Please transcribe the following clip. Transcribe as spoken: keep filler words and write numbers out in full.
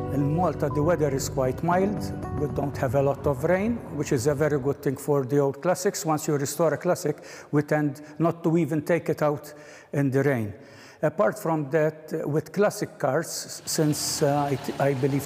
In Malta, the weather is quite mild. We don't have a lot of rain, which is a very good thing for the old classics. Once you restore a classic, we tend not to even take it out in the rain. Apart from that, with classic cars, since uh, I, I believe